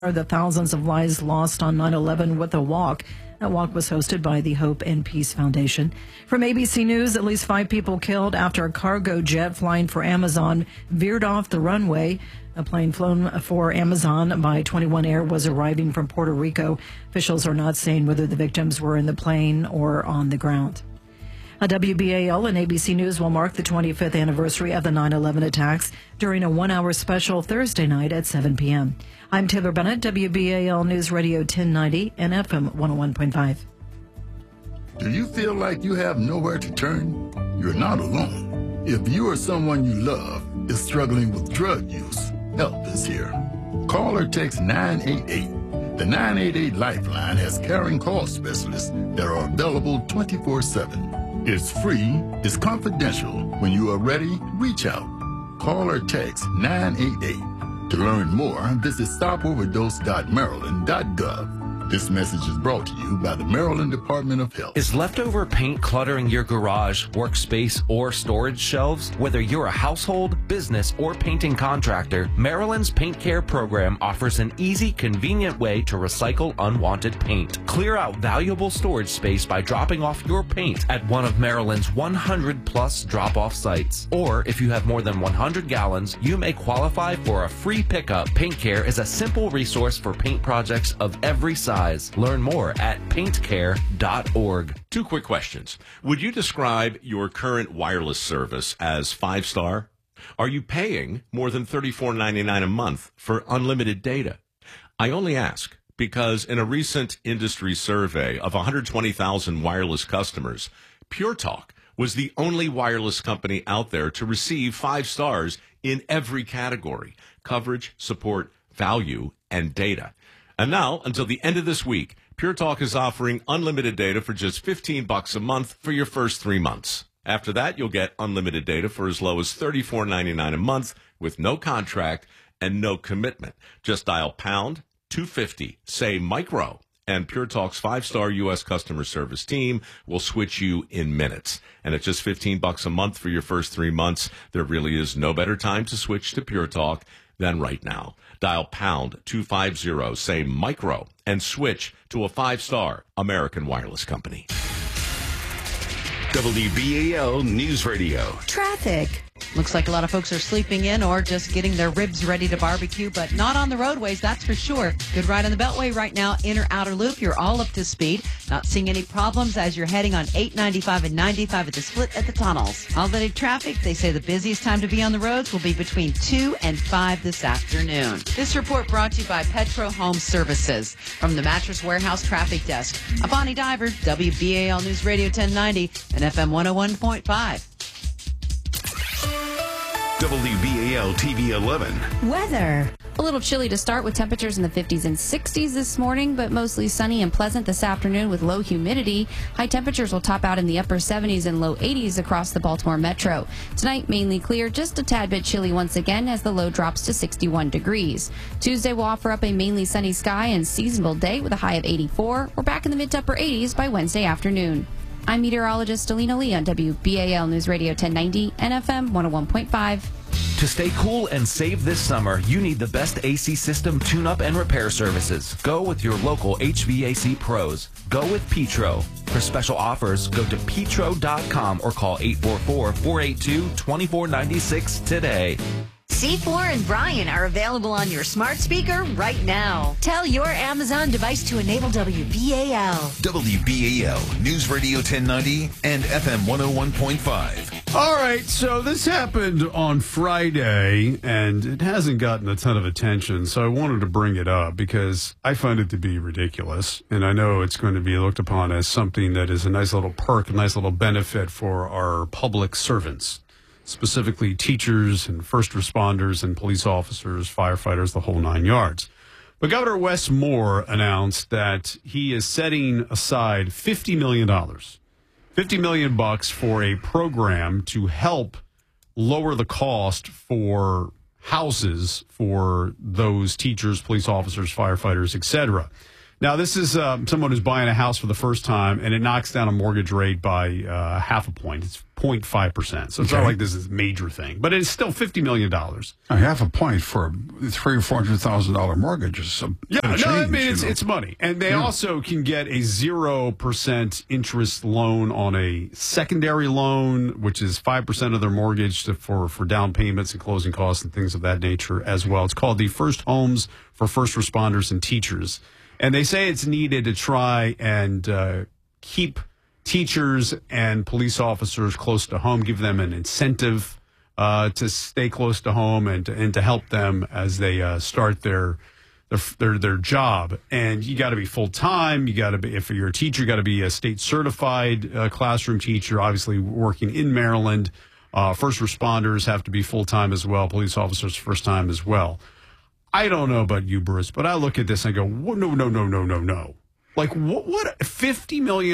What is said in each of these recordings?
the thousands of lives lost on 9/11 with a walk. That walk was hosted by the Hope and Peace Foundation. From ABC News, at least 5 people killed after a cargo jet flying for Amazon veered off the runway. A plane flown for Amazon by 21 Air was arriving from Puerto Rico. Officials are not saying whether the victims were in the plane or on the ground. WBAL and ABC News will mark the 25th anniversary of the 9/11 attacks during a 1-hour special Thursday night at 7 p.m. I'm Taylor Bennett, WBAL News Radio 1090 and FM 101.5. Do you feel like you have nowhere to turn? You're not alone. If you or someone you love is struggling with drug use, help is here. Call or text 988. The 988 Lifeline has caring call specialists that are available 24/7. It's free, it's confidential. When you are ready, reach out. Call or text 988. To learn more, visit stopoverdose.maryland.gov. This message is brought to you by the Maryland Department of Health. Is leftover paint cluttering your garage, workspace, or storage shelves? Whether you're a household, business, or painting contractor, Maryland's Paint Care program offers an easy, convenient way to recycle unwanted paint. Clear out valuable storage space by dropping off your paint at one of Maryland's 100-plus drop-off sites. Or if you have more than 100 gallons, you may qualify for a free pickup. Paint Care is a simple resource for paint projects of every size. Learn more at paintcare.org. 2 quick questions. Would you describe your current wireless service as 5-star? Are you paying more than $34.99 a month for unlimited data? I only ask because in a recent industry survey of 120,000 wireless customers, Pure Talk was the only wireless company out there to receive 5 stars in every category: coverage, support, value, and data. And now, until the end of this week, Pure Talk is offering unlimited data for just $15 a month for your first 3 months. After that, you'll get unlimited data for as low as $34.99 a month with no contract and no commitment. Just dial pound 250, say micro, and Pure Talk's 5-star U.S. customer service team will switch you in minutes. And at just $15 a month for your first 3 months, there really is no better time to switch to Pure Talk than right now. Dial pound 250, say micro, and switch to a 5-star American wireless company. WBAL News Radio. Traffic. Looks like a lot of folks are sleeping in or just getting their ribs ready to barbecue, but not on the roadways, that's for sure. Good ride on the Beltway right now, inner outer loop. You're all up to speed. Not seeing any problems as you're heading on 895 and 95 at the split at the tunnels. Holiday traffic, they say the busiest time to be on the roads will be between 2 and 5 this afternoon. This report brought to you by Petro Home Services. From the Mattress Warehouse Traffic Desk, I'm Bonnie Diver, WBAL News Radio 1090 and FM 101.5. WBAL TV 11. Weather. A little chilly to start with temperatures in the 50s and 60s this morning, but mostly sunny and pleasant this afternoon with low humidity. High temperatures will top out in the upper 70s and low 80s across the Baltimore metro. Tonight, mainly clear, just a tad bit chilly once again as the low drops to 61 degrees. Tuesday will offer up a mainly sunny sky and seasonable day with a high of 84. We're back in the mid to upper 80s by Wednesday afternoon. I'm meteorologist Alina Lee on WBAL News Radio 1090 and FM 101.5. To stay cool and save this summer, you need the best AC system tune-up and repair services. Go with your local HVAC pros. Go with Petro. For special offers, go to petro.com or call 844-482-2496 today. C4 and Brian are available on your smart speaker right now. Tell your Amazon device to enable WBAL. WBAL News Radio 1090 and FM 101.5. All right, so this happened on Friday, and it hasn't gotten a ton of attention, so I wanted to bring it up because I find it to be ridiculous, and I know it's going to be looked upon as something that is a nice little perk, a nice little benefit for our public servants. Specifically teachers and first responders and police officers, firefighters, the whole 9 yards. But Governor Wes Moore announced that he is setting aside $50 million, $50 million for a program to help lower the cost for houses for those teachers, police officers, firefighters, etc. Now, this is someone who's buying a house for the first time, and it knocks down a mortgage rate by half a point. It's 0.5%. So it's not like this is a major thing, but it's still $50 million. A half a point for a $300,000 or $400,000 mortgage is it's money. And they also can get a 0% interest loan on a secondary loan, which is 5% of their mortgage for down payments and closing costs and things of that nature as well. It's called the First Homes for First Responders and Teachers. And they say it's needed to try and keep teachers and police officers close to home, give them an incentive to stay close to home and to help them as they start their job. And you got to be full time. You got to be, if you're a teacher, you got to be a state certified classroom teacher. Obviously, working in Maryland. First responders have to be full time as well. Police officers first time as well. I don't know about you, Bruce, but I look at this and I go, no. Like, what $50 million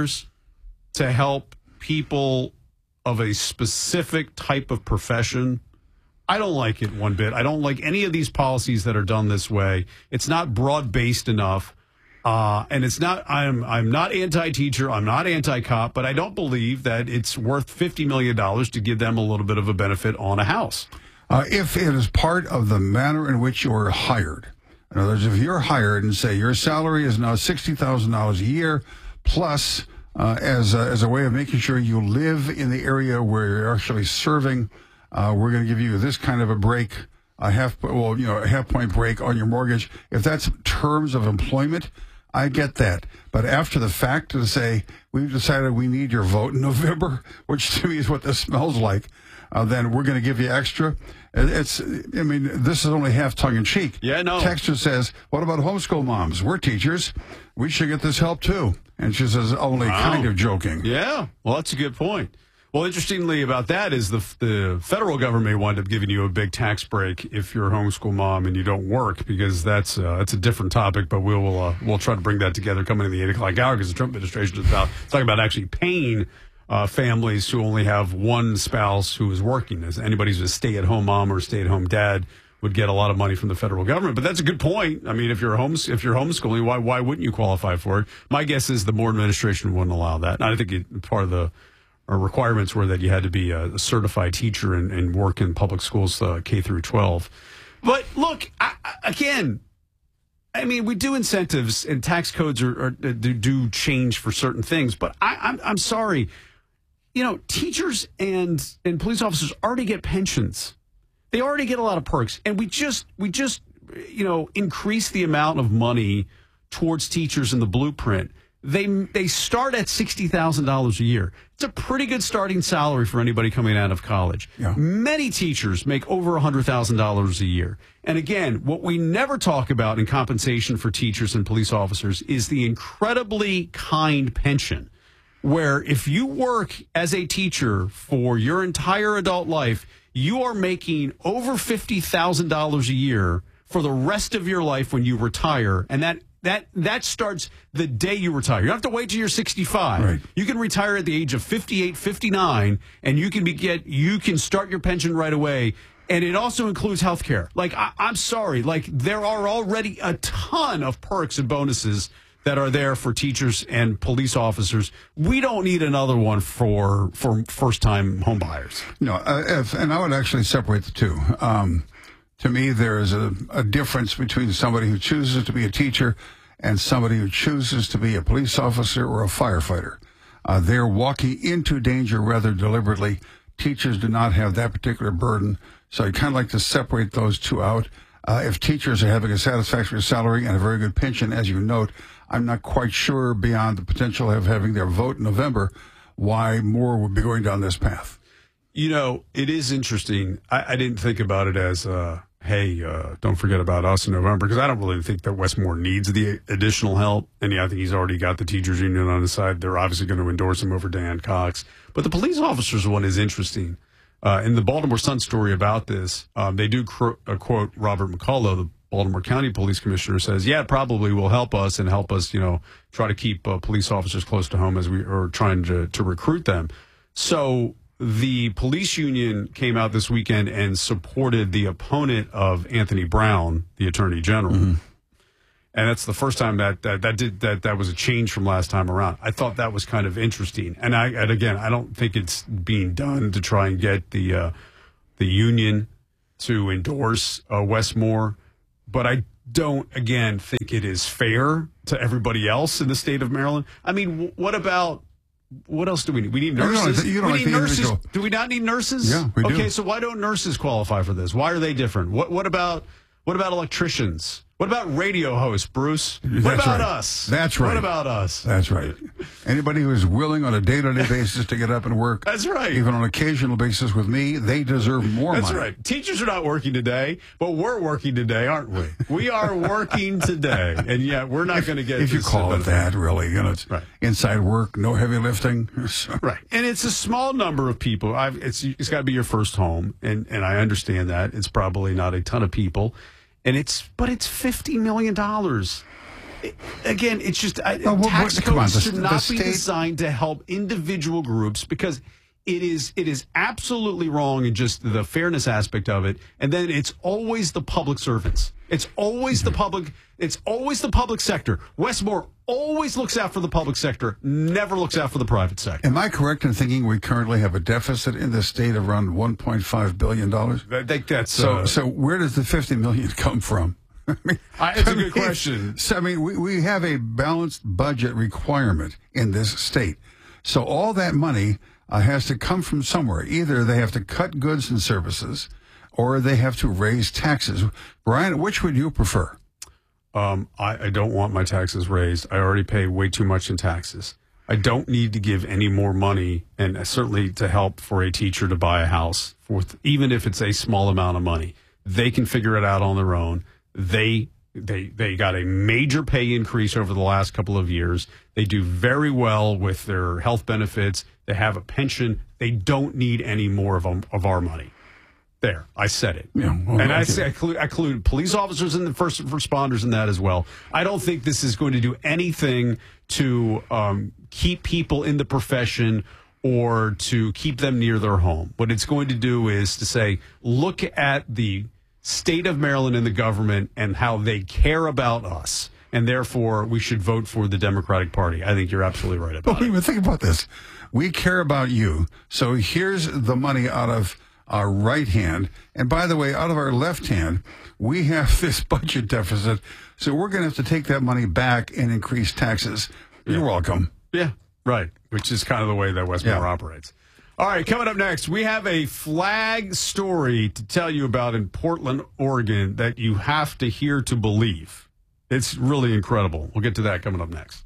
to help people of a specific type of profession? I don't like it one bit. I don't like any of these policies that are done this way. It's not broad-based enough. And it's not, I'm not anti-teacher, I'm not anti-cop, but I don't believe that it's worth $50 million to give them a little bit of a benefit on a house. If it is part of the manner in which you're hired. In other words, if you're hired and say your salary is now $60,000 a year, plus as a way of making sure you live in the area where you're actually serving, we're going to give you this kind of a break, a half point break on your mortgage. If that's terms of employment, I get that. But after the fact, to say we've decided we need your vote in November, which to me is what this smells like, then we're going to give you extra. This is only half tongue-in-cheek. Yeah, no. Texter says, what about homeschool moms? We're teachers. We should get this help, too. And she says, only kind of joking. Yeah, well, that's a good point. Well, interestingly about that is the federal government may wind up giving you a big tax break if you're a homeschool mom and you don't work, because that's a different topic, but we'll try to bring that together coming in the 8 o'clock hour, because the Trump administration is talking about actually paying families who only have one spouse who is working. As anybody who's a stay-at-home mom or stay-at-home dad would get a lot of money from the federal government. But that's a good point. I mean, if you're homeschooling, why wouldn't you qualify for it? My guess is the Moore administration wouldn't allow that. And I think part of the requirements were that you had to be a certified teacher and work in public schools K through 12. But look, we do incentives and tax codes do change for certain things. But I'm sorry. Teachers and police officers already get pensions. They already get a lot of perks. And we just increase the amount of money towards teachers in the blueprint. They start at $60,000 a year. It's a pretty good starting salary for anybody coming out of college. Yeah. Many teachers make over $100,000 a year. And again, what we never talk about in compensation for teachers and police officers is the incredibly kind pension, where if you work as a teacher for your entire adult life, you are making over $50,000 a year for the rest of your life when you retire. And that starts the day you retire. You don't have to wait till you're 65. Right. You can retire at the age of 58, 59, and you can start your pension right away. And it also includes health care. I'm sorry, there are already a ton of perks and bonuses that are there for teachers and police officers. We don't need another one for first-time home buyers. No, and I would actually separate the two. To me, there is a difference between somebody who chooses to be a teacher and somebody who chooses to be a police officer or a firefighter. They're walking into danger rather deliberately. Teachers do not have that particular burden, so I kind of like to separate those two out. If teachers are having a satisfactory salary and a very good pension, as you note, I'm not quite sure, beyond the potential of having their vote in November, why more would be going down this path. It is interesting. I didn't think about it as, hey, don't forget about us in November, because I don't really think that Wes Moore needs the additional help. And I think he's already got the teachers union on his side. They're obviously going to endorse him over Dan Cox. But the police officers one is interesting. In the Baltimore Sun story about this, they do quote Robert McCullough, the Baltimore County Police Commissioner, says, yeah, it probably will help us try to keep police officers close to home as we are trying to recruit them. So the police union came out this weekend and supported the opponent of Anthony Brown, the Attorney General. Mm-hmm. And that's the first time that was a change from last time around. I thought that was kind of interesting. And again, I don't think it's being done to try and get the union to endorse Westmore, but I don't, again, think it is fair to everybody else in the state of Maryland. I mean, what else do we need? We need nurses. You don't we like need the nurses. individual. Do we not need nurses? Yeah, we do. Okay, so why don't nurses qualify for this? Why are they different? What about electricians? What about radio hosts, Bruce? What about us? That's right. What about us? That's right. Anybody who is willing on a day-to-day basis to get up and work. That's right. Even on an occasional basis with me, they deserve more money. That's right. Teachers are not working today, but we're working today, aren't we? We are working today, and yet we're not going to get. If you call it that, really, it's right. Inside work, no heavy lifting. Right, and it's a small number of people. It's got to be your first home, and I understand that it's probably not a ton of people. But it's $50 million. Again, it's just tax codes should not be designed to help individual groups because it is absolutely wrong in just the fairness aspect of it. And then it's always the public servants. It's always the public. It's always the public sector. Westmore always looks out for the public sector, never looks out for the private sector. Am I correct in thinking we currently have a deficit in the state of around $1.5 billion? I think that's so. Where does the $50 million come from? It's a good question. So, we have a balanced budget requirement in this state. So all that money has to come from somewhere. Either they have to cut goods and services, or they have to raise taxes. Brian, which would you prefer? I don't want my taxes raised. I already pay way too much in taxes. I don't need to give any more money, and certainly to help for a teacher to buy a house, even if it's a small amount of money. They can figure it out on their own. They got a major pay increase over the last couple of years. They do very well with their health benefits. They have a pension. They don't need any more of our money. There, I said it. Yeah, well, and I include police officers and the first responders in that as well. I don't think this is going to do anything to keep people in the profession or to keep them near their home. What it's going to do is to say, look at the state of Maryland and the government and how they care about us, and therefore we should vote for the Democratic Party. I think you're absolutely right about it. But think about this. We care about you, so here's the money out of our right hand. And by the way, out of our left hand, we have this budget deficit, so we're going to have to take that money back and increase taxes. You're welcome. Yeah, right, which is kind of the way that Westmore operates. All right, coming up next, we have a flag story to tell you about in Portland, Oregon that you have to hear to believe. It's really incredible. We'll get to that coming up next.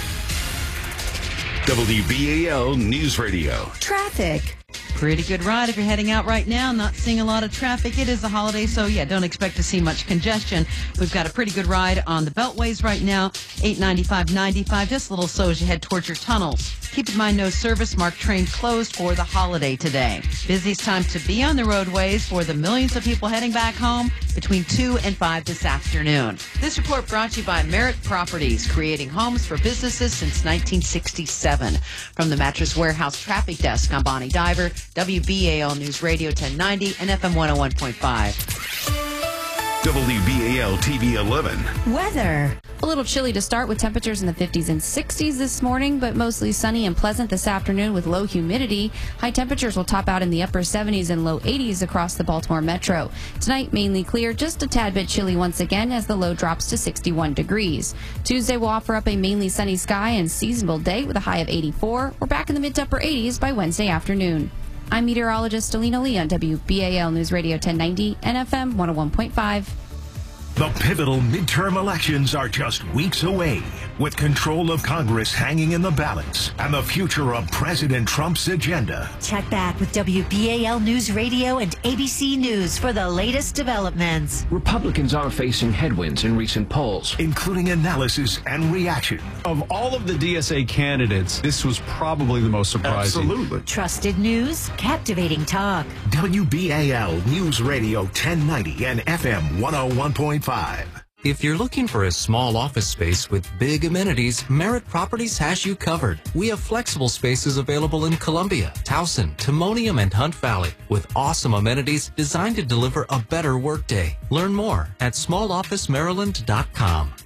WBAL News Radio. Traffic. Pretty good ride if you're heading out right now. Not seeing a lot of traffic. It is the holiday, so don't expect to see much congestion. We've got a pretty good ride on the beltways right now. 895, 95, just a little slow as you head towards your tunnels. Keep in mind, no service marked trains closed for the holiday today. Busiest time to be on the roadways for the millions of people heading back home between 2 and 5 this afternoon. This report brought to you by Merritt Properties, creating homes for businesses since 1967. From the Mattress Warehouse Traffic Desk, I'm Bonnie Diver, WBAL News Radio 1090 and FM 101.5. WBAL TV 11. Weather. A little chilly to start with temperatures in the 50s and 60s this morning, but mostly sunny and pleasant this afternoon with low humidity. High temperatures will top out in the upper 70s and low 80s across the Baltimore metro. Tonight, mainly clear, just a tad bit chilly once again as the low drops to 61 degrees. Tuesday will offer up a mainly sunny sky and seasonable day with a high of 84. We're back in the mid to upper 80s by Wednesday afternoon. I'm meteorologist Alina Lee on WBAL News Radio 1090 and FM 101.5. The pivotal midterm elections are just weeks away, with control of Congress hanging in the balance and the future of President Trump's agenda. Check back with WBAL News Radio and ABC News for the latest developments. Republicans are facing headwinds in recent polls, including analysis and reaction. Of all of the DSA candidates, this was probably the most surprising. Absolutely. Trusted news, captivating talk. WBAL News Radio 1090 and FM 101.5. If you're looking for a small office space with big amenities, Merritt Properties has you covered. We have flexible spaces available in Columbia, Towson, Timonium, and Hunt Valley with awesome amenities designed to deliver a better workday. Learn more at smallofficemaryland.com.